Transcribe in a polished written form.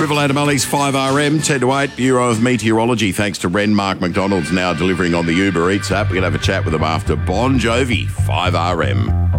Neville Adamelli's 5RM, 10 to 8, Bureau of Meteorology. Thanks to Ren. Mark McDonald's now delivering on the Uber Eats app. We're going to have a chat with them after Bon Jovi, 5RM.